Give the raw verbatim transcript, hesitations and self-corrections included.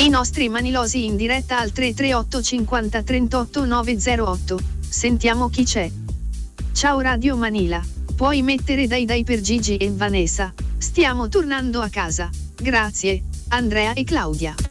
I nostri manilosi in diretta al tre tre otto cinquanta trentotto nove zero otto. Sentiamo chi c'è. Ciao Radio Manila. Puoi mettere dai dai per Gigi e Vanessa. Stiamo tornando a casa. Grazie, Andrea e Claudia.